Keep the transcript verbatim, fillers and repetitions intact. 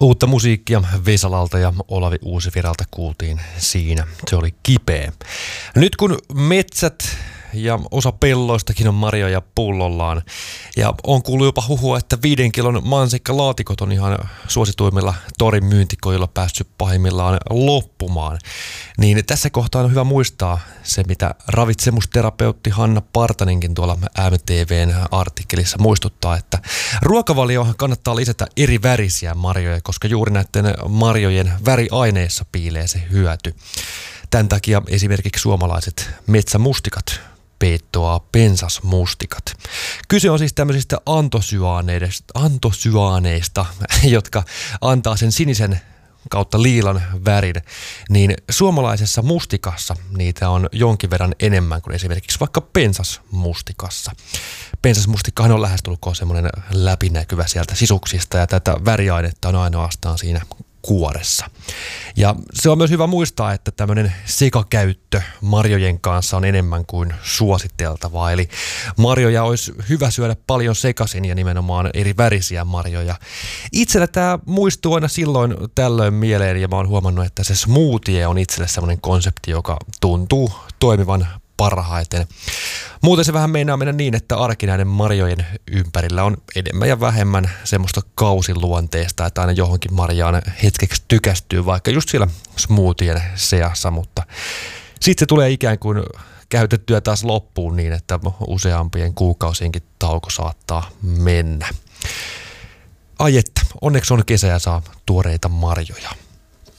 Uutta musiikkia Vesalalta ja Olavi Uusivirralta kuultiin siinä. Se oli kipeä. Nyt kun metsät ja osa pelloistakin on marjoja pullollaan ja on kuullut jopa huhua, että viiden kilon mansikkalaatikot on ihan suosituimmilla torin myyntikoilla päässyt pahimmillaan loppumaan. Niin tässä kohtaa on hyvä muistaa se, mitä ravitsemusterapeutti Hanna Partanenkin tuolla M T V:n artikkelissa muistuttaa, että ruokavalioon kannattaa lisätä eri värisiä marjoja, koska juuri näiden marjojen väriaineissa piilee se hyöty. Tämän takia esimerkiksi suomalaiset metsämustikat peittoaa pensasmustikat. Kyse on siis tämmöisistä antosyaaneista, antosyaaneista, jotka antaa sen sinisen kautta liilan värin, niin suomalaisessa mustikassa niitä on jonkin verran enemmän kuin esimerkiksi vaikka pensasmustikassa. Pensasmustikkahan on lähestulkoon semmoinen läpinäkyvä sieltä sisuksista ja tätä väriainetta on ainoastaan siinä kuoressa. Ja se on myös hyvä muistaa, että tämmöinen sekakäyttö marjojen kanssa on enemmän kuin suositeltavaa. Eli marjoja olisi hyvä syödä paljon sekaisin ja nimenomaan eri värisiä marjoja. Itsellä tämä muistuu aina silloin tällöin mieleen ja mä oon huomannut, että se smoothie on itselle semmoinen konsepti, joka tuntuu toimivan parhaiten. Muuten se vähän meinaa mennä niin, että arki näiden marjojen ympärillä on enemmän ja vähemmän semmoista kausiluonteesta, että aina johonkin marjaan hetkeksi tykästyy, vaikka just siellä smoothien seassa, mutta sitten se tulee ikään kuin käytettyä taas loppuun niin, että useampien kuukausienkin tauko saattaa mennä. Ai että, onneksi on kesä ja saa tuoreita marjoja.